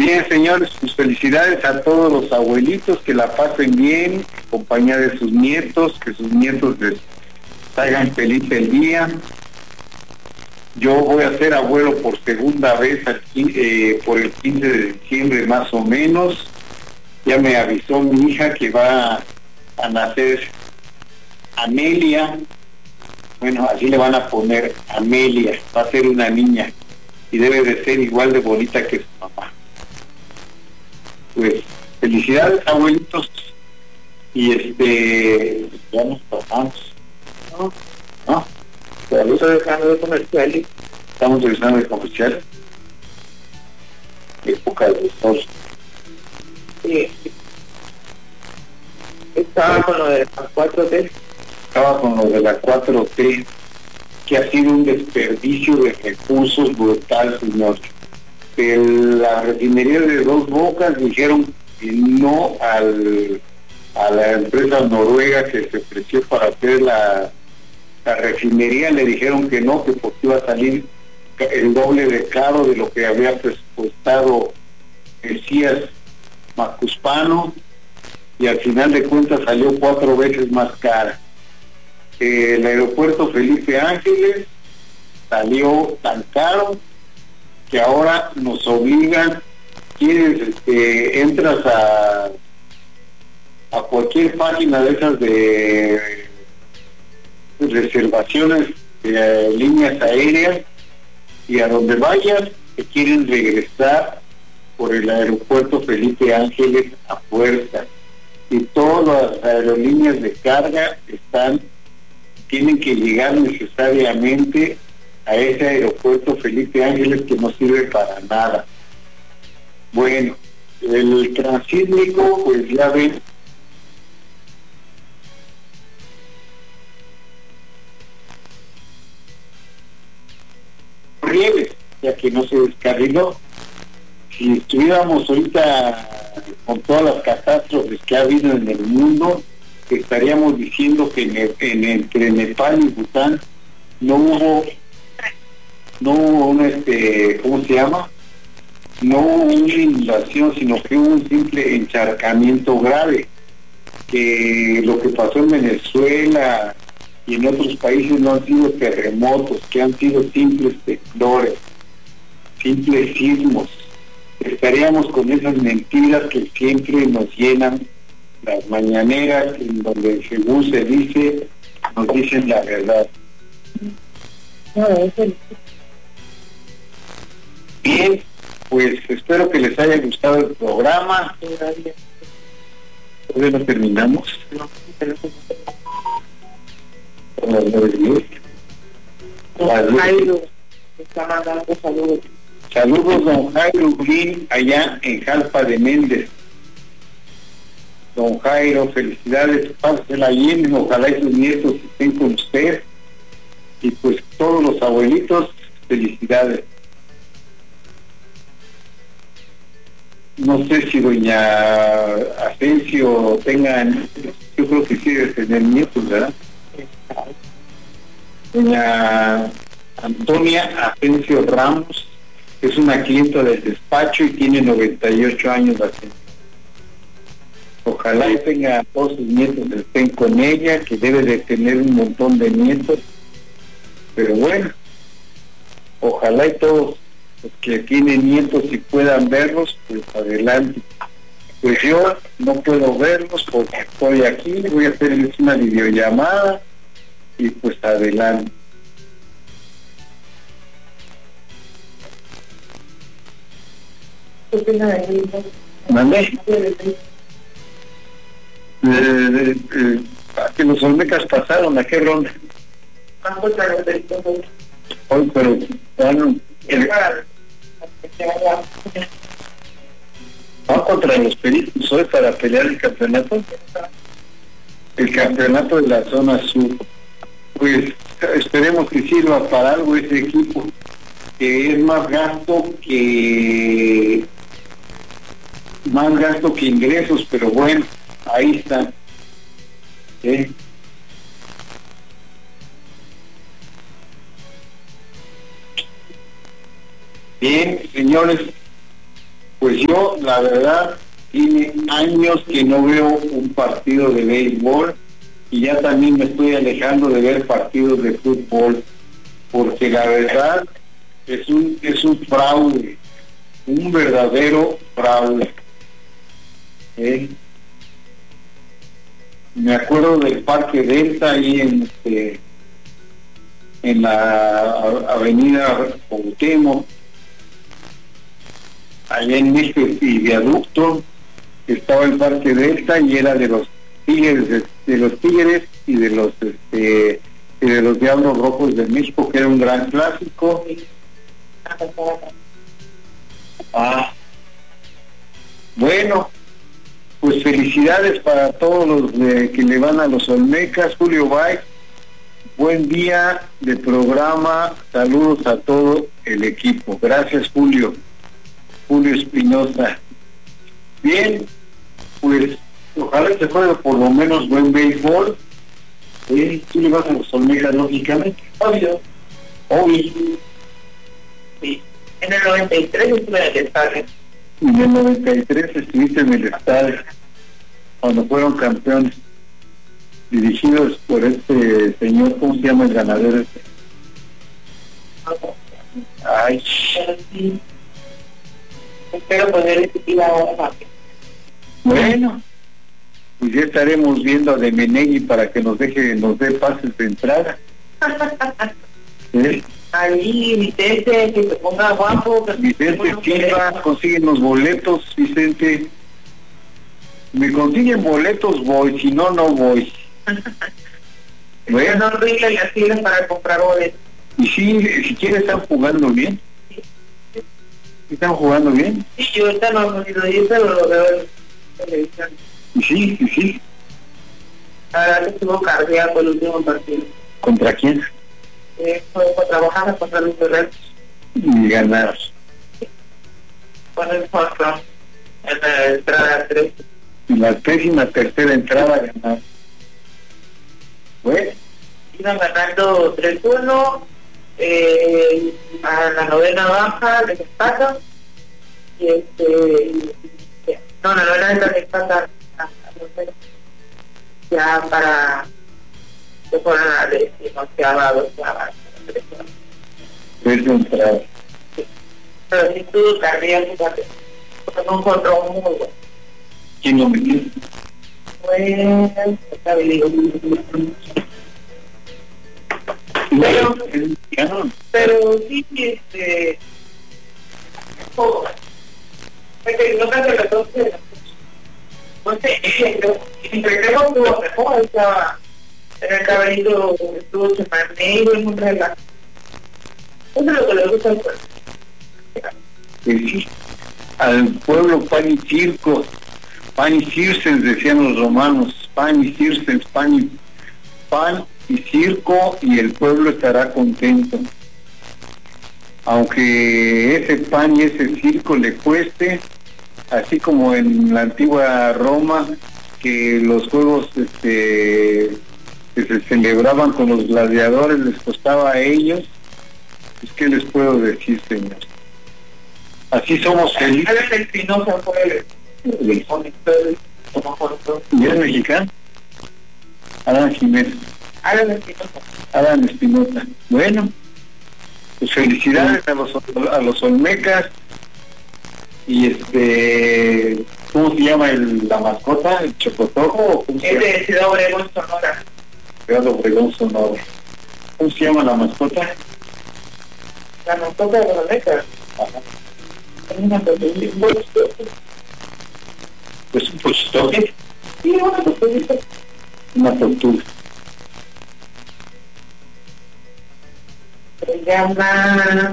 Bien, señores, pues felicidades a todos los abuelitos, que la pasen bien, en compañía de sus nietos, que sus nietos les hagan feliz el día. Yo voy a ser abuelo por segunda vez aquí, por el 15 de diciembre más o menos. Ya me avisó mi hija que va a nacer Amelia. Bueno, así le van a poner Amelia, va a ser una niña y debe de ser igual de bonita que su mamá. Pues felicidades, abuelitos, y ya nos pasamos. ¿No? Estamos dejando de comerciales. Estamos regresando de comerciales. Época de estos. Sí. Estaba con lo de las 4T. Estaba con lo de la 4T, que ha sido un desperdicio de recursos brutal, señor. La refinería de Dos Bocas dijeron que no a la empresa noruega que se ofreció para hacer la refinería, le dijeron que no, que porque iba a salir el doble de caro de lo que había presupuestado Mesías Macuspano, y al final de cuentas salió 4 veces más cara. El aeropuerto Felipe Ángeles salió tan caro que ahora nos obligan, quieres, entras a cualquier página de esas de reservaciones de líneas aéreas, y a donde vayas te quieren regresar por el aeropuerto Felipe Ángeles a fuerza, y todas las aerolíneas de carga tienen que llegar necesariamente a ese aeropuerto Felipe Ángeles, que no sirve para nada. Bueno, el transísmico, pues ya ven, rieles, ya que no se descarriló. Si estuviéramos ahorita con todas las catástrofes que ha habido en el mundo, estaríamos diciendo que entre Nepal y Bután no hubo una ¿cómo se llama? No hubo una inundación, sino que hubo un simple encharcamiento grave. Que lo que pasó en Venezuela y en otros países no han sido terremotos, que han sido simples temblores, simples sismos. Estaríamos con esas mentiras que siempre nos llenan las mañaneras, en donde según se dice, nos dicen la verdad. Bien, pues espero que les haya gustado el programa. ¿Todavía no terminamos? Jairo está mandando saludos. Saludos, don Jairo Green, allá en Jalpa de Méndez. Don Jairo, felicidades, pásela bien, ojalá y sus nietos estén con usted, y pues todos los abuelitos, felicidades. No sé si doña Asensio tenga, yo creo que sí debe tener nietos, ¿verdad? Doña Antonia Asensio Ramos es una clienta del despacho y tiene 98 años así. Ojalá y tenga todos sus nietos, estén con ella, que debe de tener un montón de nietos, pero bueno, ojalá y todos los que tienen nietos y puedan verlos, pues adelante. Pues yo no puedo verlos porque estoy aquí, voy a hacerles una videollamada y pues adelante. ¿Mandé? Que los Olmecas pasaron, ¿a qué ronda? Hoy, pero bueno, va contra los Pericos hoy para pelear el campeonato de la zona sur. Pues esperemos que sirva para algo ese equipo, que es más gasto que ingresos, pero bueno, ahí está. Bien, señores, Pues yo, la verdad, tiene años que no veo un partido de béisbol y ya también me estoy alejando de ver partidos de fútbol, porque la verdad es un fraude, un verdadero fraude. Me acuerdo del Parque Delta ahí en la avenida Cuauhtémoc, allá en este viaducto estaba el Parque Delta y era de los Tigres, de los Tigres y de los Diablos Rojos de México, que era un gran clásico. Bueno, pues felicidades para todos los que le van a los Olmecas. Julio Bay, buen día de programa, saludos a todo el equipo. Gracias, Julio Espinosa. Bien, pues ojalá se juegue por lo menos buen béisbol. ¿Tú le vas a los Olmecas, lógicamente? Obvio. Sí. En el 93 estuve en el estadio. En el 93 estuviste en el estadio, cuando fueron campeones, dirigidos por este señor, ¿cómo se llama el ganadero este? Ay. Sí. Espero poder ir ahora. Bueno, pues ya estaremos viendo a Demenegui para que nos dé pases de entrada. Ahí, Vicente, que se ponga guapo. Vicente Silva, consiguen los boletos, Vicente. Me consiguen boletos, voy, si no, no voy. Bueno, no arregla las filas para comprar boletos. Y si quieres, están jugando bien. ¿Están jugando bien? Sí, yo ahorita no he podido ir, pero lo veo en televisión. Y sí. La verdad que estuvo cardíaco el último partido. ¿Contra quién? Fue trabajar contra los Guerreros. Y ganar. Con el Fortran en la entrada 3. En la 13ª entrada ganar. Bueno. Iban ganando 3-1. A la 9ª baja les empatan. Y no, la 9ª les empatan ya para que fueran a la 11ª, 13ª entrada. pero sí tuvo cardíaco, porque no encontró muy bueno. ¿Quién lo metió? Bueno, está bien. Pero sí, no creo que los dos pues entre que estuvo mejor, estaba en el caballito, estuvo Chemanero en un relajo. Eso es lo que le gusta al pueblo. Sí, al pueblo pan y circo, pan y circens, decían los romanos, pan y circens, pan y circo, y el pueblo estará contento. Aunque ese pan y ese circo le cueste, así como en la antigua Roma, que los juegos que se celebraban con los gladiadores les costaba a ellos, pues ¿qué les puedo decir, señor? Así somos felices. Alan Espinosa fue el conector. ¿Y es mexicano? Alan Jiménez. Alan Espinosa. Bueno, pues felicidades a los Olmecas. Y ¿cómo se llama la mascota? ¿El Chocotojo? Es de Ciudad Obregón, Sonora. Ciudad Obregón, Sonora. ¿Cómo se llama la mascota? La mascota de los Olmecas. Ajá. Es una tortuga. ¿Es un pochitoque? Sí, una tortuga. Una tortuga. Se llama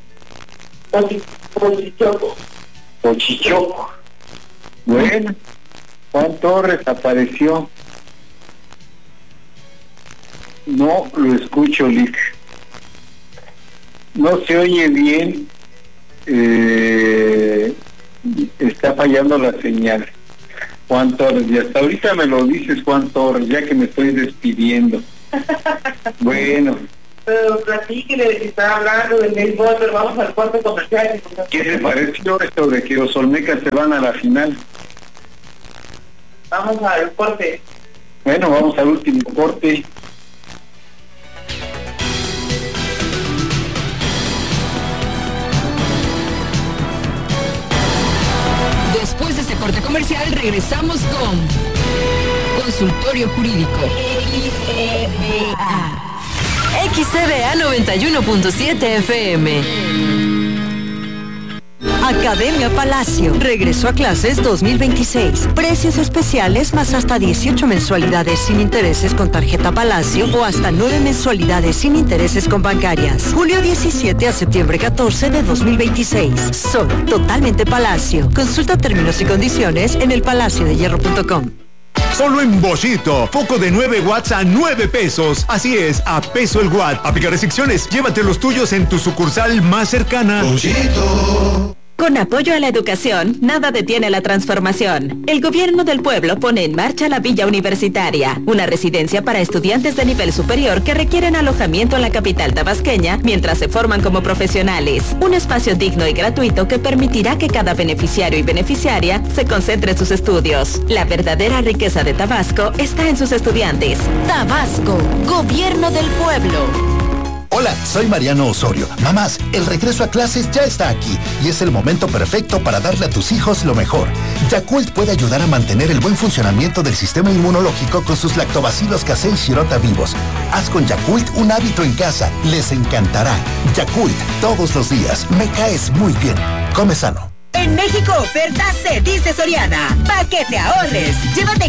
Pochichoco. Pochichoco. Bueno, Juan Torres apareció. No lo escucho, Lick. No se oye bien. Está fallando la señal. Juan Torres, y hasta ahorita me lo dices, Juan Torres, ya que me estoy despidiendo. Bueno, Pero platíquele que está hablando del béisbol, pero vamos al cuarto comercial. ¿Qué te pareció esto de que los Olmecas se van a la final? Vamos al corte. Bueno, vamos al último corte. Después de este corte comercial regresamos con Consultorio Jurídico. XCBA 91.7 FM. Academia Palacio. Regresó a clases 2026. Precios especiales más hasta 18 mensualidades sin intereses con tarjeta Palacio o hasta 9 mensualidades sin intereses con bancarias. Julio 17 a septiembre 14 de 2026. Solo totalmente Palacio. Consulta términos y condiciones en elpalaciodehierro.com. Solo en Boschito. Foco de 9 watts a 9 pesos. Así es, a peso el watt. Aplica restricciones. Llévate los tuyos en tu sucursal más cercana. Boschito. Con apoyo a la educación, nada detiene la transformación. El gobierno del pueblo pone en marcha la Villa Universitaria, una residencia para estudiantes de nivel superior que requieren alojamiento en la capital tabasqueña mientras se forman como profesionales. Un espacio digno y gratuito que permitirá que cada beneficiario y beneficiaria se concentre en sus estudios. La verdadera riqueza de Tabasco está en sus estudiantes. Tabasco, gobierno del pueblo. Hola, soy Mariano Osorio. Mamás, el regreso a clases ya está aquí y es el momento perfecto para darle a tus hijos lo mejor. Yakult puede ayudar a mantener el buen funcionamiento del sistema inmunológico con sus lactobacilos casei shirota vivos. Haz con Yakult un hábito en casa. Les encantará. Yakult, todos los días. Me caes muy bien. Come sano. En México, oferta se dice Soriana. Pa' que te ahorres. Llévate